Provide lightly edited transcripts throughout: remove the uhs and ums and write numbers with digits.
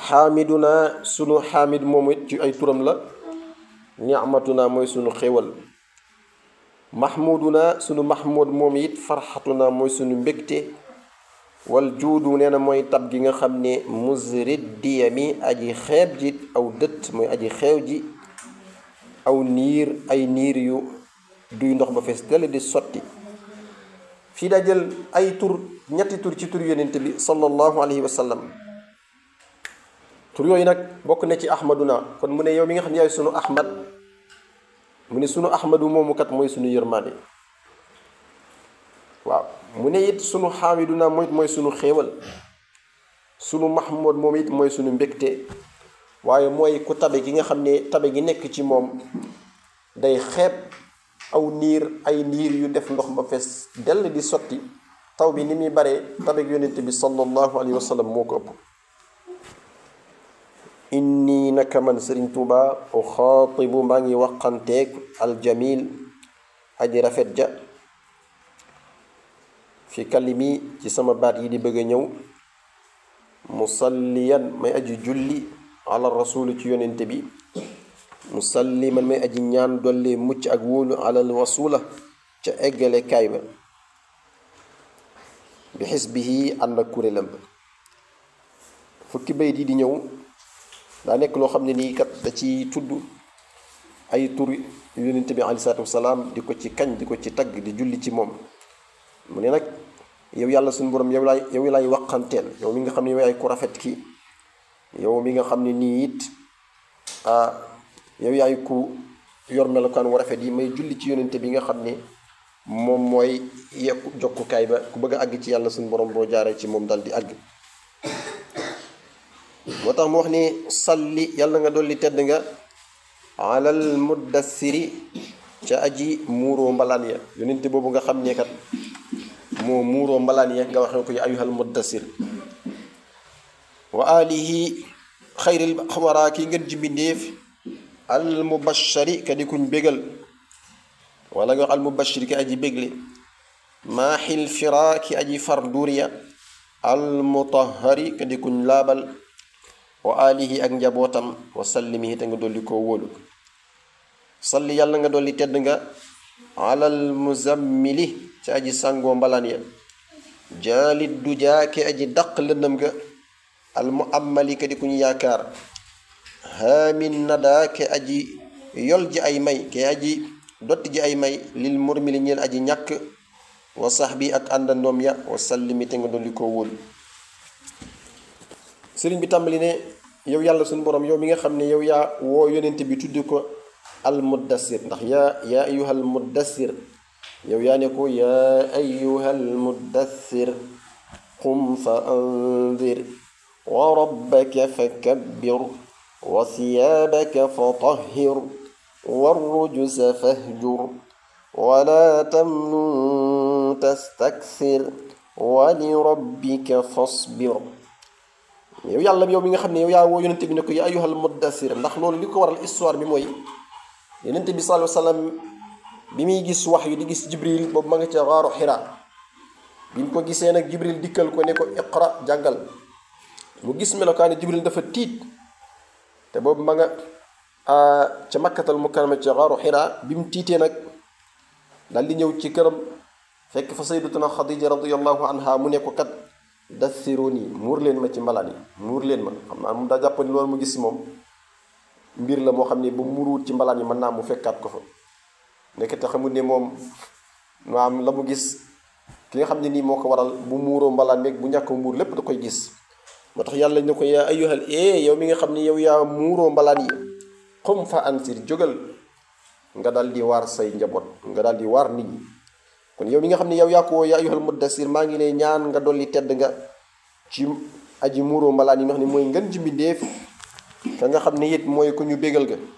xaamiduna sunu xaamid moom it ci ay turam la. nicmatuna mooy sunu xéwal. mahmuduna sunu mahmud moom it farxatuna mooy sunu mbégte. wal juudu nee na mooy tab gi nga xam ne musrid diyami aji xeeb ji aw dët mooy aji xeew ji aw niir ay niir yu duy ndox ba fees dell di sotti. fii daa jël ay tur ñetti tur ci tur yonent bi sallallahu alayhi wa sallam. tur yooyu nag bokk na ci ahmaduna kon mu ne yow mi nga xam ne yaay sunu ahmad mu ne sunu ahmadu moomu kat mooy sunu yërmaande. waaw mu ne it sunu xaamiduna mooy sunu xéewal. sunu mahmud moom it mooy sunu mbégte. waaye mooy ku tabe gi nga xam ne tabe gi nekk ci moom day xeeb aw niir ay niir yu def ndox ba fees dell di sotti taw bi ni muy bare tabe gi yonent bi sallallahu alayhi wa sallam moo ko ëpp. inni naka man Sëriñ Tuuba uxaatibu maa ngi waxanteeg aljamil aji rafet ja fi kalimi ci sama baat yi di bëgg a ñëw musalliyan may aji julli ala rasuli ci yonente bi musalliman may aji ñaan dolli mucc ak wóolu alal wasula ca eggale kaay ba bi xisbihi ànd ak kuréelam ba. fukki bayt yi di ñëw daa nekk loo xam ne nii kat da ci tudd ay tur yonente bi aleyhi salaatu wasalaam di ko ci kañ di ko ci tagg di julli ci moom. mu ne nag yow yàlla suñu borom yow laay waqanteel yow mi nga xam ne yow yaay ku rafet ki yow mi nga xam ne nii it yow yaay ku yor melokaan wu rafet yi may julli ci yonente bi nga xam ne moom mooy yekku jokkukaay ba ku bëgg a àgg ci yàlla suñu borom boo jaaree ci moom dal di àgg. moo tax mu wax ni salli yàlla nga dolli tedd nga alal muddassiri ca aji muuroo mbalaan ya yonente boobu nga xam ne kat moo muuroo mbalaan ya nga waxee ko ya ayyuhal muddassir wa alihi xayril xawaraa ki ngeen ji mbindéef al mubashari ka di kuñ bégal wala nga wax al mubashir ki aji bégle maaxil fira ki aji far duuriya al mutahari ka di kuñ laabal wa alihi ak njabootam wa sallimihi te nga dolli koo wóolu. salli yàlla nga dolli tedd nga alal muzammili ci aji sàngoo mbalaan ya jaalit du jaake aji daq lëndëm ga al muammali ka di ku ñu yaakaar haamin nada ke aji yol ji ay may ke aji dotti ji ay may lil murmili ñeel aji ñàkk wa sahbi ak àndandoom ya wa sallimi te nga dolli koo wóolu. sëriñ bi tàmbali ne yow yàlla suñu borom yow mi nga xam ne yow yaa woo yonent bi tuddi ko al muddassir ndax yaa ayyuhal muddassir yow yaa ne ko yaa ayyuhal muddassir qum fa anzir wa rabbaka fakabbir wa siyaabaka fatahhir wa rujza fahjur wa laa tamnun tastakthir wa li rabbika fasbir. yow yàlla yow mi nga xam ne yow yaa woo yonente bi ne ko yaa ayyuhal muddassir ndax loolu li ko waral histoire bi mooy yonente bi sallallahu alayhi wa sallam bi muy gis wax yu di gis jibril boobu ma nga ca xaaru xira bi mu ko gisee nag jibril dikkal ko ne ko iqra jàngal mu gis melokaani jibril dafa tiit te boobu ma nga ca makkatal mukarrama ca xaaru xira bi mu tiitee nag daal di ñëw ci këram fekk fa sayyidatuna xadija radiyallahu anha mu ne ko kat dassiruni muur leen ma ci mbalaan yi muur leen ma xam naa moom daa jàpp ni loolu mu gis moom mbir la moo xam ne bu muuruwut ci mbalaan yi mën naa mu fekkaat ko fa nekkate xamul ne moom maam la mu gis ki nga xam ne nii moo ko waral bu muuroo mbalaan meeg bu ñàkk muur lépp da koy gis. moo tax yàlla ne ko yaa ayyuhal yow mi nga xam ne yow yaa muuroo mbalaan yi qum fa ansir jógal nga daal di waar say njaboot nga daal di waar nit ñi. kon yow mi nga xam ne yow yaa ko yaa ayyuhal muddassir maa ngi lay ñaan nga dolli tedd nga ci aji muuroo mbalaan yi nga xam ne mooy ngën ji mbindéef ka nga xam ne it mooy ko ñu bégal ga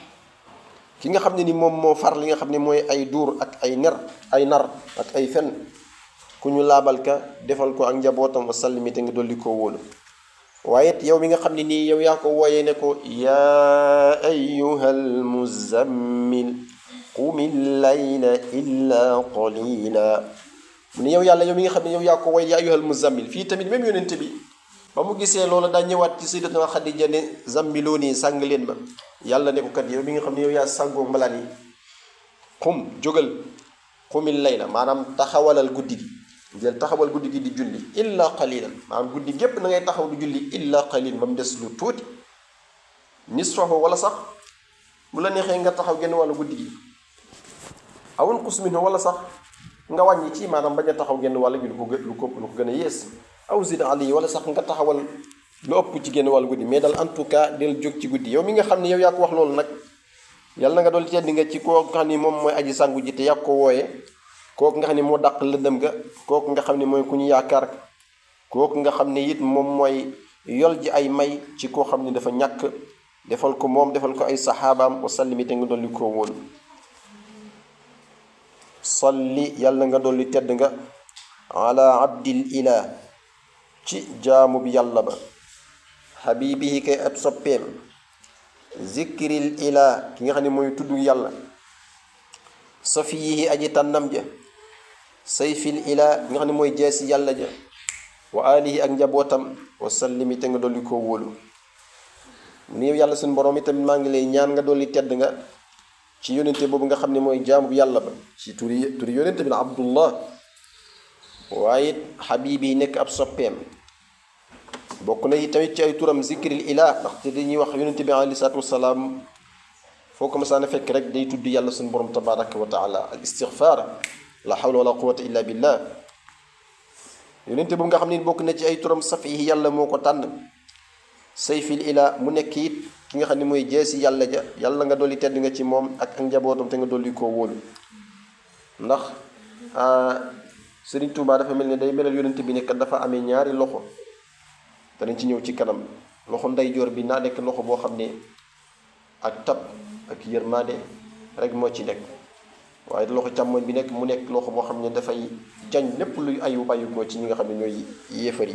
ki nga xam ne ni moom moo far li nga xam ne mooy ay duur ak ay nar ak ay fen ku ñu laabal ka defal ko ak njabootam wa sallimi te nga dolli koo wóolu. waaye it yow mi nga xam ne nii yow yaa ko wooyee ne ko yaa ayyuhal muzammil qumil layla illa qalila mu ne yow yàlla yow mi nga xam ne yow yaa ko woy yaa ayyuhal muzammil fii tamit même yonente bi ba mu gisee loolu daa ñëwaat ci sayyidatuna Xadija ne zammilooni sàng leen ma yàlla ne ko kat yow mi nga xam ne yow yaa sàngoo mbalaan yi xum jógal xumil layla maanaam taxawalal guddi gi jël taxawal guddi gi di julli illa qalilan maanaam guddi gépp na ngay taxaw di julli illa qalil ba mu des lu tuuti nisfahu wala sax bu la neexee nga taxaw genn wàllu guddi gi awun qus minhu wala sax nga wàññi ci maanaam bañ a taxaw genn wàll gi lu ko gën a yées aw zid ali wala sax nga taxawal lu ëpp ci genn wàllu guddi mais daal en tout cas del jóg ci guddi yow mi nga xam ne yow yaa ko wax loolu nag yàlla na nga doon tedd nga ci koo nga xam ni moom mooy aji sangu ji te yaa ko wooyee kooku nga xam ne moo dàq lëndëm ga kooku nga xam ne mooy ku ñu yaakaar kooku nga xam ne it moom mooy yol ji ay may ci koo xam ne dafa ñàkk defal ko moom defal ko ay saxaabaam wa sallim te nga dolli koo wóolu salli yàlla nga dolli tedd nga ala abdil ilah ci jaamu bi yàlla ba xabibihi kay ab soppeem zikril ilah ki nga xam ne mooy tudd yàlla safiyihi aji tànnam ja sayfil ilah ki nga xam ne mooy jeesi yàlla ja wa alihi ak njabootam wa sallimi te nga dolli koo wóolu mu ne yow yàlla suñu borom itam maa ngi lay ñaan nga dolli tedd nga ci yónente boobu nga xam ne mooy jaamu yàlla ba ci turi yónente bi la abdullah waaye xabibi nekk ab soppeem bokk na yi tamit ci ay turam zikril ilah ndaxte dañuy wax yónente bi alayhi salaatu wasalaam foo ko masaana fekk rek day tudd yàlla suñu borom tabaraka wa taala al istigfaar la hawla wala quwwata illa billah yónente boobu nga xam ne bokk na ci ay turam safihi yàlla moo ko tànn sayfil ilah mu nekk it ki nga xam ne mooy jeesi yàlla ja yàlla nga dolli tedd nga ci moom ak njabootam te nga dolli koo wóolu ndax Sëriñ Tuubaa dafa mel ne day melal yonent bi nekk dafa amee ñaari loxo danañ ci ñëw ci kanam loxo ndeyjoor bi naa nekk loxo boo xam ne ak tab ak yërmaande rek moo ci nekk waaye loxo càmmoñ bi nekk mu nekk loxo boo xam ne dafay jañ lépp luy ayu bàyyi ko ci ñi nga xam ne ñooy yéefar yi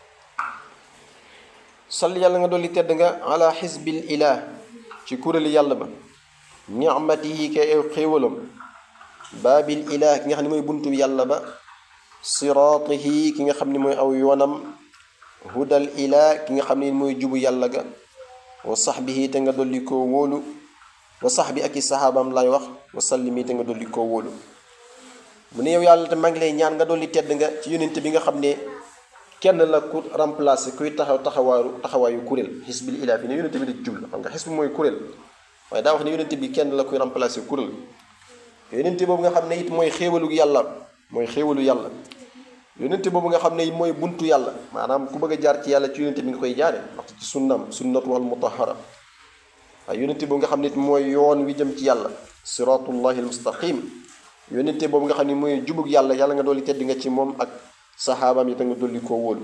salli yàlla nga dolli tedd nga ala xisbil ilah ci kuréeli yàlla ba nicmatihi kay ay xéewalam baabil ilah ki nga xam ne mooy buntu yàlla ba siraatihi ki nga xam ne mooy aw yoonam hudal ilah ki nga xam ne mooy jubu yàlla ga wa saxbihi te nga dolli koo wóolu wa saxbi ak i saxaabaam lay wax wa sallimi te nga dolli koo wóolu mu ne yow yàlla te maa ngi lay ñaan nga dolli tedd nga ci yónente bi nga xam ne kenn la ku remplacer kuy taxawaayu kuréel xisbil ilah fi ne yónente bi la jublu xam nga xisbi mooy kuréel waaye daa wax ne yónente bi kenn la kuy remplacer kuréel yónente boobu nga xam ne it mooy xéewalu yàlla mooy xéewalu yàlla yónente boobu nga xam ne it mooy buntu yàlla maanaam ku bëgg a jaar ci yàlla ci yónente bi nga koy jaare wax ci sunnam sunnatu wal mutahara waaye yónente boobu nga xam ne it mooy yoon wi jëm ci yàlla siratullahi almustaqim yónente boobu nga xam ne mooy jubug yàlla yàlla nga dolli tedd nga ci moom ak saxaabaam yi te nga dolli koo wóolu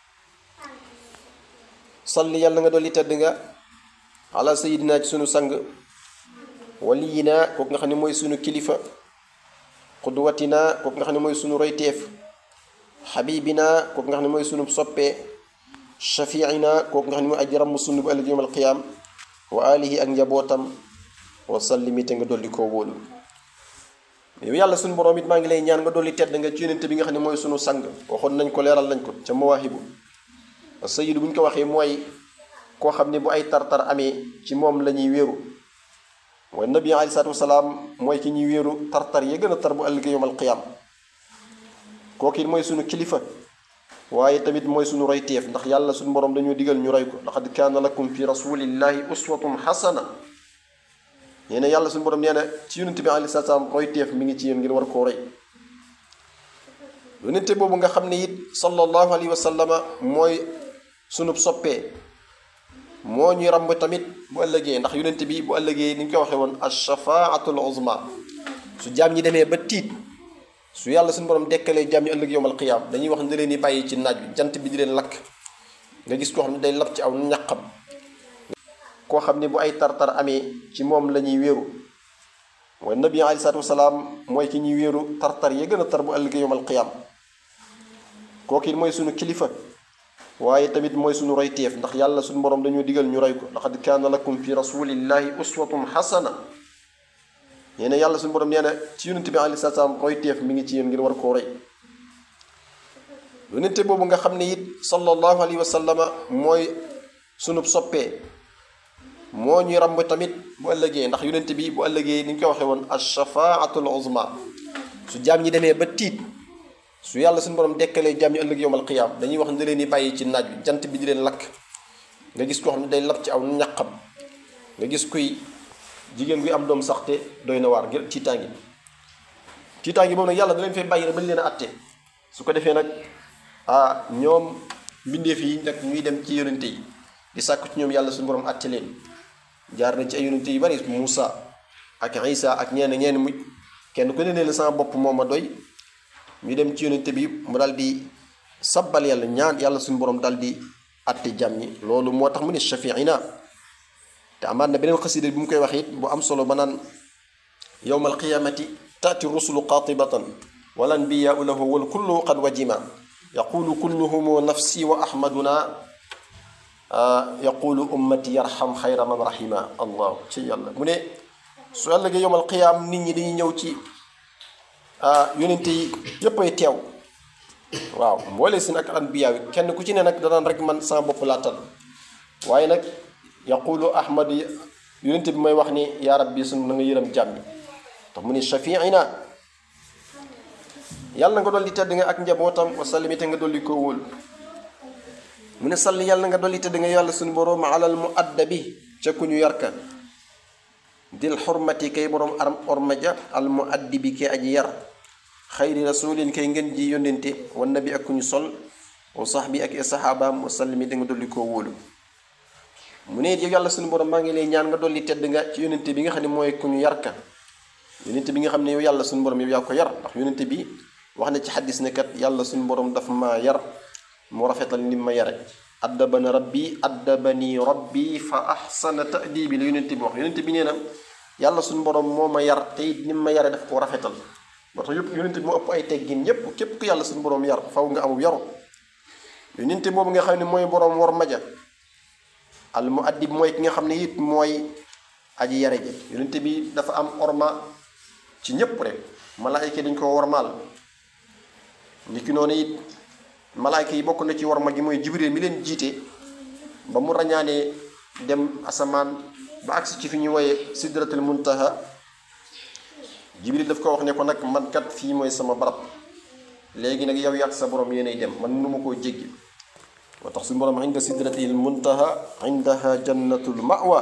salli yàlla nga dolli tedd nga ala sayidina ci sunu sang waliyina kooku nga xam ne mooy sunu kilifa qudwatina kooku nga xam ne mooy sunu royteef xabibina kooku nga xam ne mooy sunu soppee shafiina kooku nga xam ne mooy aji ramm sunu bu ëllëg yawmal qiyaam wa alihi ak njabootam wa sallimi te nga dolli koo wóolu yow yàlla sunu borom it maa ngi lay ñaan nga dolli tedd nga ci yónente bi nga xam ne mooy sunu sang waxoon nañ ko leeral nañ ko ca mawaahibu sayidu bu ñu ko waxee mooy koo xam ne bu ay tartar amee ci moom la ñuy wéeru mooy nabi alayhi salaatu wasalaam mooy ki ñuy wéeru tartar yi gën a tar bu ëllëgee yawmal qiyaam kooku it mooy sunu kilifa waaye tamit mooy sunu royteef ndax yàlla sunu borom dañoo digal ñu roy ko laqad kaana lakum fi rasulillahi uswatun xasana nee na yàlla suñu borom nee na ci yonente bi alayhi salaam royteef mi ngi ci yéen ngir war koo roy yonente boobu nga xam ne it sallallahu alayhi wa sallama mooy sunub soppee moo ñuy ramb tamit bu ëllëgee ndax yonente bi bu ëllëgee ni ñu ko waxee woon ashafaatul uzma su jaam ñi demee ba tiit su yàlla suñu borom dekkalee jaam ñi ëllëg yowmal qiyaam dañuy wax ne leen di bàyyi ci naaj bi jant bi di leen lakk nga gis koo xam ne day lab ci aw ñaqam koo xam ne bu ay tartar amee ci moom la ñuy wéeru mooy nabi alayhi salaatu wasalaam mooy ki ñuy wéeru tartar yi gën a tar bu ëllëgee yawmal qiyaam kooku it mooy sunu kilifa waaye tamit mooy sunu royteef ndax yàlla sunu borom dañoo digal ñu roy ko laqad kaana lakum fi rasulillahi uswatun xasana nee na yàlla sunu borom nee na ci yonente bi alayhi salaatu wasalaam royteef mi ngi ci yéen ngir war koo roy yonente boobu nga xam ne it sallallahu alayhi wa sallama mooy sunub soppee moo ñuy ramb tamit bu ëllëgee, ndax yonent bi bu ëllëgee ni ñu ko waxee woon ash-shafaatul uzma su jaam ñi demee ba tiit, su yàlla suñu borom dekkalee jaam ñi ëllëg yowmal qiyaam dañuy wax ne da leen di bàyyi ci naaj bi, jant bi di leen lakk, nga gis koo xam ne day lab ci aw ñaqam, nga gis kuy jigéen guy am doom sax te doy na waar ngir tiitaangi boobu nag yàlla da leen fay bàyyi rek ba leen a atte. su ko defee nag ñoom mbindeef yi nag ñuy dem ci yonente yi di sàkku ci ñoom yàlla suñu borom atte leen. jaar na ci ay yonente yu bari, Muusa ak Isa ak ñeen mu kenn ku ne leen sama bopp moo ma doy. ñu dem ci yonente bi mu daal di sabbal yàlla, ñaan yàlla suñu borom daal di atte jàmm ñi. loolu moo tax mu ne shafiina. te amaat na beneen xasida bi mu koy wax it bu am solo ba naan yowmal qiyamati taati rusulu qatibatan wal anbiyaau lahu wal kullu qad wajima yaqulu kulluhumu nafsi wa ahmaduna yaqulu ummati yarham xayra man rahima. allah ci yàlla mu ne su ëllëgee yowmal qiyaam nit ñi dañuy ñëw ci yonente yi yépp ay teew, waaw mboole seen ak anbiyaa yi kenn ku ci ne nag danaan rek man sama bopp laa tal, waaye nag yaqulu ahmad yonente bi may wax ni yaa rabbi sunu na nga yërëm jàmmi. tax mu ni shafiina, yàlla nga dolli tedd nga ak njabootam, wa sallimite nga dolli koo wóolu. mu ne salli yàlla nga dolli tedd nga yàlla suñu boroom alal mu addabi ca ku ñu yarka, dil xurmati kay boroom ormaja, al mu addibi kay aji yar, xayri rasulin kay ngeen ji yónnente, wa nabi ak ku ñu sol, wa sahbi ak saxaabaam, wa sallimite nga dolli koo wóolu. mu ne yow yàlla suñu borom maa ngi lay ñaan nga dolli tedd nga ci yónnente bi nga xam ne mooy ku ñu yarka, yónnente bi nga xam ne yow yàlla suñu borom yow yaa ko yar. ndax yónnente bi wax na ci xaddis ne kat yàlla suñu borom dafa ma yar, mu rafetal ni ma yare. addabani rabbi fa ahsana ta'dibi la yónnente bi wax. yónnente bi nee na yàlla suñu borom moo ma yar te it ni ma yare daf ko rafetal. moo tax yëpp yónnente bi moo ëpp ay teggin ñépp, képp ku yàlla suñu borom yar faw nga amub yaru. yónnente boobu nga xam ne mooy borom war maja, al mu addib mooy ki nga xam ne it mooy aji yare ji. yonente bi dafa am orma ci ñépp rek, malaayka dañ ko wormaal. ni ki noonu it malaayka yi bokk na ci worma gi mooy jibril mi leen jiite, ba mu rañaanee dem asamaan ba agsi ci fi ñu woye sidratul muntaha, jibril daf ko wax ne ko nag man kat fii mooy sama barab, léegi nag yow yàq sa borom yéenay dem, man mënu ma koo jéggi. moo tax suñu borom inda sidratil muntaha indaha jannatul mawa.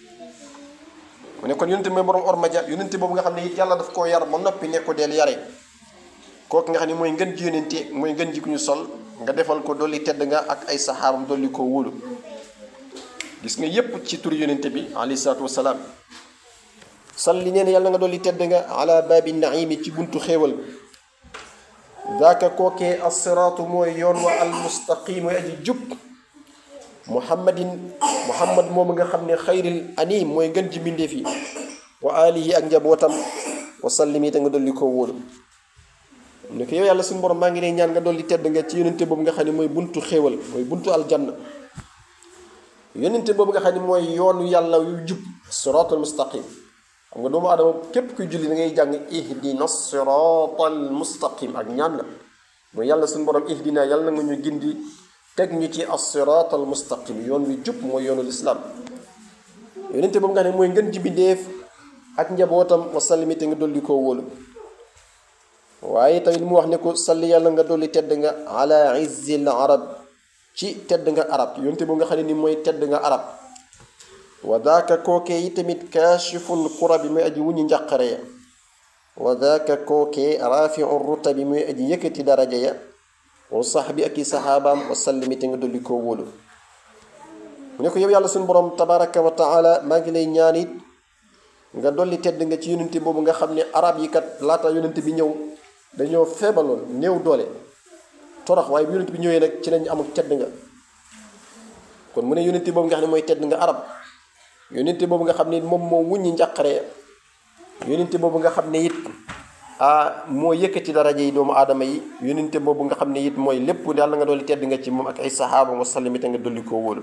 mu ne kon yonente mooy borom ormaja, yonente boobu nga xam ne it yàlla daf koo yar ba noppi ne ko deel yare. kooku nga xam ne mooy ngën ji yonente, mooy ngën ji ku ñu sol, nga defal ko dolli tedd nga ak ay saxaabam dolli koo wóolu. gis nga yépp ci turi yonente bi alayhi salaatu wasalaam. salli nee na yàlla nga dolli tedd nga ala baabi naimi ci buntu xéewal. daaka kookee assiraatu mooy yoon wa almustaqim mooy aji jub. muhammad moomu nga xam ne xayril anim mooy ngën ji mbindeef yi, wa alihi ak njabootam, wa sallimi te nga dolli koo wóolu. ne ko yow yàlla suñu borom maa ngi lay ñaan nga dolli tedd nga ci yonente boobu nga xam ne mooy buntu xéewal, mooy buntu aljanna. yonente boobu nga xam ne mooy yoonu yàlla yu jub, siraatul mustaqim. xam nga doomu aadama képp kuy julli da ngay jàng ihdina siraatal mustaqim, ak ñaan la mooy yàlla suñu borom ihdina yàlla na nga ñu gindi teg ñu ci as-siraatal mustaqim, yoon wi jub mooy yoonu lislaam. yonente boobu nga xam ne mooy ngën ji bindeef ak njabootam, wa sallimi te nga dolli koo wóolu. waaye tamit mu wax ne ko salli yàlla nga dolli tedd nga ala izzil arab ci tedd nga arab, yonente boobu nga xam ne ni mooy tedd nga arab. wa daaka kookee yi tamit kaashiful kurabi mooy aji wuññi njàqare ya. wa daaka kookee rafiu rutabi mooy aji yëkkati daraja ya. wa saxbi ak i saxaabaam, wa sallimi te nga dolli koo wóolu. mu ne ko yow yàlla suñu borom tabaraka wa taala maa ngi lay ñaan it nga dolli tedd nga ci yonente boobu nga xam ne arab yi kat laata yonente bi ñëw dañoo feebaloon néew doole torox, waaye bu yonente bi ñëwee nag ci lañ am ak tedd nga. kon mu ne yonente boobu nga xam ne mooy tedd nga arab, yonente boobu nga xam ne moom moo wuññi njàqare, yonente boobu nga xam ne it moo yëkkati daraja yi doomu aadama yi, yonente boobu nga xam ne it mooy lépp yàlla nga dolli tedd nga ci moom ak ay saxaaba, wa sallimi te nga dolli koo wóolu.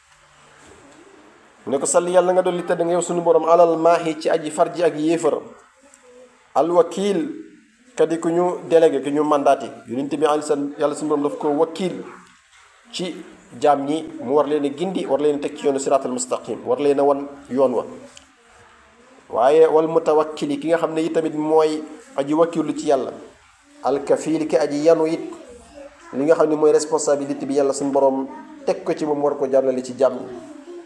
mu ne ko salli yàlla nga dolli tedd nga yow suñu borom alal maahi ci aji farji ak yéefar, alwakiil kadi ku ñu délégué ku ñu mandaté. yonente bi yàlla suñu borom daf ko wakiil ci jaam ñi mu war leen a gindi war leen a teg ci yoonu siraatal mustaqim war leen a wan yoon wa waaye wal mutawakkili ki nga xam ne it tamit mooy aji wakkilu ci yàlla alkafiili ki aji yanu it li nga xam ne mooy responsabilité bi yàlla suñu borom teg ko ci moom war ko jàllale ci jaam ñi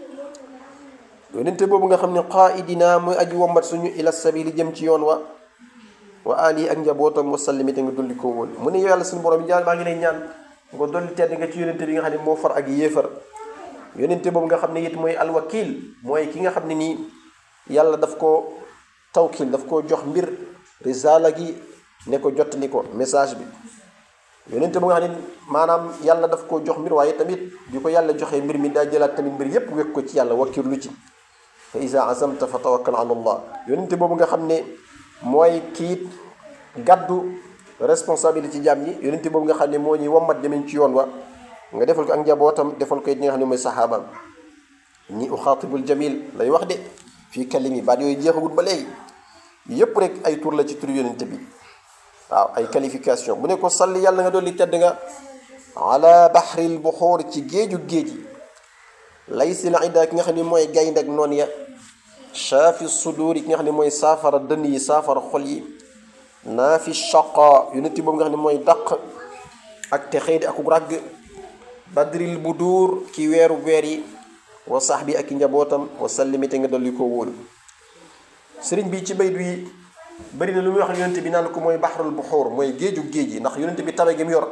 yonente boobu nga xam ne qaidina mooy aji wombat suñu ila sabili jëm ci yoon wa ali ak njabootam wa sallimite nga dolli koo wóol mu ne yow yàlla suñu borom jaan maa ngi lay ñaan nga dolli tedd nga ci yonente bi nga xam ne moo far ak yéefar yonente boobu nga xam ne it mooy alwakil mooy ki nga xam ne nii yàlla daf ko tawkil daf koo jox mbir risala gi ne ko jottali ko message bi yonente bu nga xam ne maanaam yàlla daf koo jox mbir waaye tamit bi ko yàlla joxee mbir mi daa jëlaat tamit mbir yépp wekk ko ci yàlla wakkirlu ci fa iza azamta fa tawakkal ala allah yonente boobu nga xam ne mooy kiit gàddu responsabilité ci jaam ñi yonente boobu nga xam ne moo ñuy wommat jëmeñ ci yoon wa nga defal ko ak njabootam defal ko it ñi nga xam ne mooy saxaabaam ñi uxaatibul jamil lay wax de fii kalimi baat yooyu jeexagut ba léegi yépp rek ay tur la ci tur yonente bi waaw ay qualification bu ne ko salli yàlla nga dolli tedd nga ala bahril buxuur ci géeju géej yi lay si la ida ki nga xam ne mooy gaynde ak noon ya shaafi suduur yi ki nga xam ne mooy saafara dënn yi saafara xol yi naafi shaqa yonent boobu nga xam ne mooy daq ak texee di akuk ràgg badril buduur ki weer yi wa sax bi ak i njabootam wa sallimite nga dolli koo wóolu sëriñ bi ci bayt wi bëri na lu muy wax yonent bi naan ko mooy baxrul buxuur mooy géeju géej yi ndax yonent bi tabe gi mu yor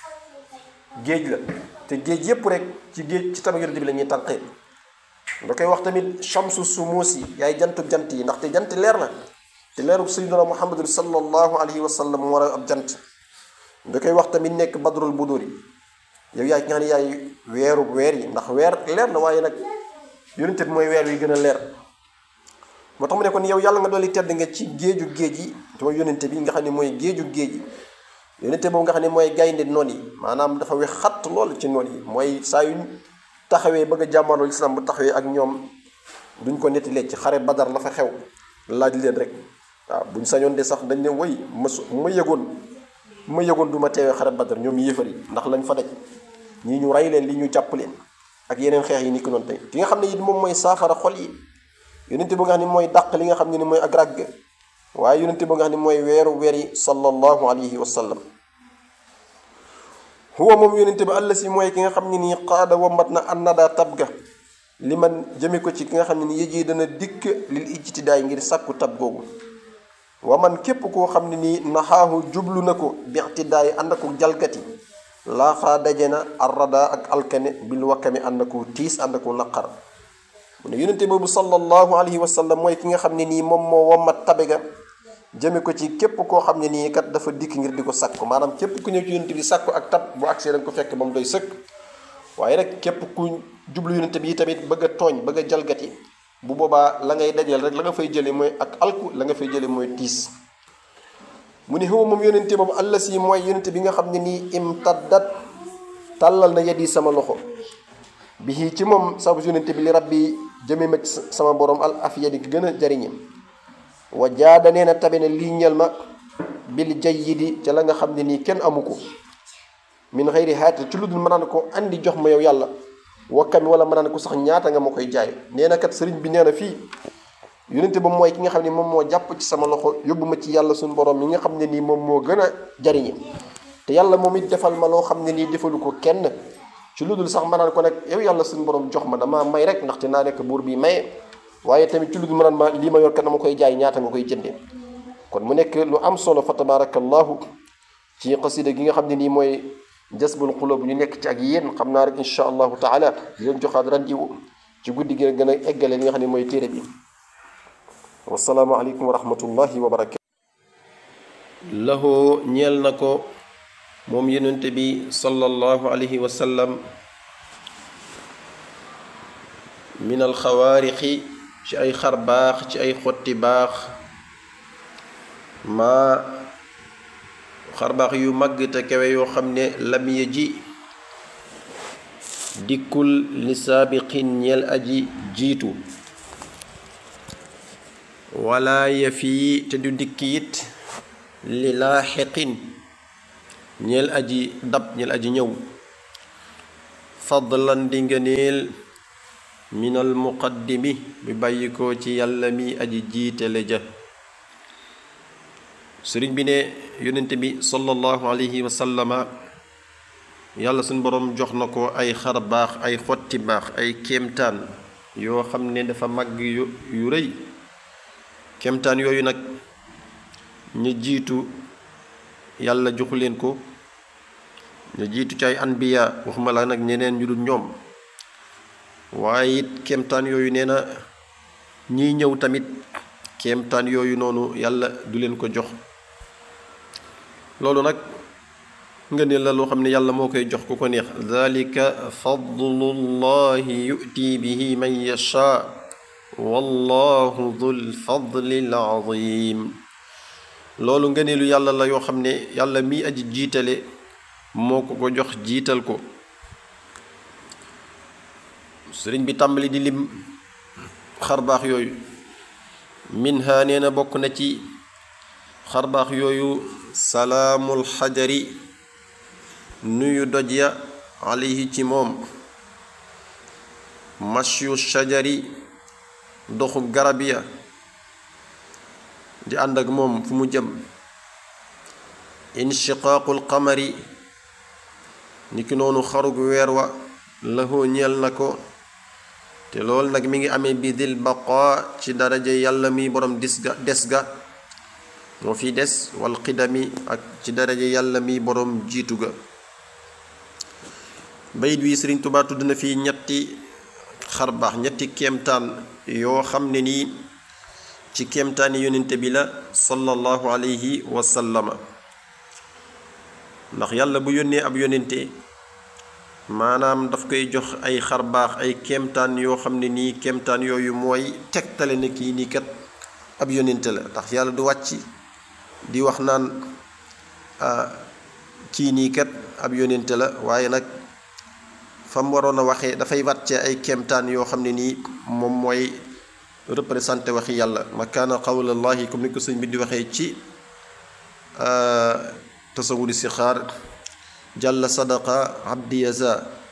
géej la te géej yépp rek ci géej ci tabe yonent bi la ñuy tànqee da koy wax tamit shamsu sumuusi yaay jantu jant yi ndaxte jant leer na te leeru sayyidina muhammadun sallallahu alayhi wa sallam mu war a ab jant da koy wax tamit nekk badrul budur yi yow yaay ki nga xam ne yaay weeru weer yi ndax weer leer na waaye nag yonent bi mooy weer wi gën a leer moo tax mu ne kon yow yàlla nga dolli tedd nga ci géeju géej yi te mooy yonente bi nga xam ne mooy géeju géej yi yonente boobu nga xam ne mooy gaynde noon yi maanaam dafa wex xatt lool ci noon yi mooy saa yu taxawee bëgg a jàmmarloo lislaam bu taxawee ak ñoom duñ ko nettalee ci xare badar la fa xew laaj leen rek waaw buñ sañoon de sax dañ ne woy ma yëgoon du ma teewee xare badar ñoom yéefar yi ndax lañ fa daj ñii ñu rey leen li ñu jàpp leen ak yeneen xeex yi ni ko noonu tey ki nga xam ne it moom mooy saafara xol yi yonente bu nga xam ne mooy dàq li nga xam ne ni mooy ak ràgg waaye yonente bu nga xam ne mooy weer yi sallallahu alayhi wa sallam huwa moom yonente bi àll si mooy ki nga xam ne nii qaada wambat na annada tab ga li man jëme ko ci ki nga xam ne ni yëjee dana dikk lil ijtidaay ngir sàkku tab googu wa man képp koo xam ne nii naxaahu jublu na ko bi ictidaay ànd ako jalgati laaxaa daje na arrada ak alkane bil wakkami ànd ako tiis ànd ako naqar mu ne yonente boobu sallallahu alayhi wa sallam mooy ki nga xam ne nii moom moo wommat tabe ga jëme ko ci képp koo xam ne nii kat dafa dikk ngir di ko sàkku maanaam képp ku ñëw ci yonente bi sàkku ak tab bu agsee da nga ko fekk ba mu doy sëkk waaye rek képp ku jublu yonente bi tamit bëgg a tooñ bëgg a jalgati bu boobaa la ngay dajal rek la nga fay jële mooy ak alku la nga fay jële mooy tiis mu ne huwa moom yonente boobu àlla si mooy yonente bi nga xam ne nii imtaddat tàllal na yadi sama loxo bi ci moom sabu yonente bi li rabbi jëme ma ci sama borom al afiya di gën a jariñe wa jaada nee na tabe ne lii ñel ma bil jayyidi ca la nga xam ne nii kenn amu ko min xëyri haati ci lu dul ma naan ko andi jox ma yow yàlla wakkami wala ma naan ko sax ñaata nga ma koy jaay nee na kat sëriñ bi nee na fii yonente ba mooy ki nga xam ne moom moo jàpp ci sama loxo yóbbu ma ci yàlla suñu borom mi nga xam ne nii moom moo gën a jariñe te yàlla moom it defal ma loo xam ne nii defalu ko kenn ci lu dul sax ma naan ko nag yow yàlla suñu borom jox ma dama may rek ndaxte naa nekk buur bi maye waaye tamit ci lu dul ma naan ma lii ma yor kat dama koy jaay ñaata nga koy jëndee kon mu nekk lu am solo fa tabarakallahu ci xasida gi nga xam ne nii mooy jasbul xulub ñu nekk ci ak yéen xam naa rek insha allahu taala di leen joxaat rendez-vous ci guddi gi gën a eggale li nga xam ne mooy téere bi wasalaamu aleykum wa rahmatullahi wa barakatu lahu ñeel na ko moom yonente bi sallallahu alayhi wa sallam min alxawaarixi ci ay xar baax ci ay xotti baax maa xar baax yu màgg te kawe yoo xam ne lam ya ji dikkul li saabiqin ñeel aji jiitu wala ya fii te du dikki it li laaxiqin ñeel aji dab ñeel aji ñëw fadlan di ngëneel minal muqaddimi bi bàyyi ko ci yàlla mi aji jiitale ja sëriñ bi ne yonent bi sallallahu alayhi wa sallama yàlla suñ boroom jox na ko ay xar baax ay xotti baax ay kéemtaan yoo xam ne dafa màgg yu rëy kéemtaan yooyu nag ñu jiitu yàlla joxu leen ko ñu jiitu ci ay anbiya waxuma la nag ñeneen ñu dul ñoom waaye it kéemtaan yooyu nee na ñiy ñëw tamit kéemtaan yooyu noonu yàlla du leen ko jox loolu nag nga ne la loo xam ne yàlla moo koy jox ku ko neex dalika fadlullahi yu'ti bihi man yasha wallahu dul fadlil azim loolu nga ne lu yàlla la yoo xam ne yàlla mi aji jiitale moo ko ko jox jiital ko sëriñ bi tàmbali di lim xarbaax yooyu minha nee na bokk na ci xarbaax yooyu salaamul xajari nuyu doj ya alayhi ci moom mashyu shajari doxu garab ya di ànd ak moom fu mu jëm inshiqaaqul qamari niki noonu xarug weer wa lahoo ñeel na ko te loolu nag mi ngi amee bi dil baqa ci daraja yàlla mi borom des ga moo fi des wal qidami ak ci daraja yàlla mi borom jiitu ga bayit wi Sëriñ Tuubaa tudd na fii ñetti xarbaax ñetti kéemtaan yoo xam ne nii ci kéemtaani yonente bi la sallallahu alayhi wa sallama ndax yàlla bu yónnee ab yonente maanaam daf koy jox ay xarbaax ay kéemtaan yoo xam ne nii kéemtaan yooyu mooy tegtale ne kii nii kat ab yonente la ndax yàlla du wàcc di wax naan kii nii kat ab yonente la waaye nag fa mu waroon a waxee dafay wàcce ay kéemtaan yoo xam ne nii moom mooy représenté waxi yàlla ma kaana qawlallahi comme ni ko sëñ bi di waxee ci tasawudi sixaar jàlla sadaqa abdi yaza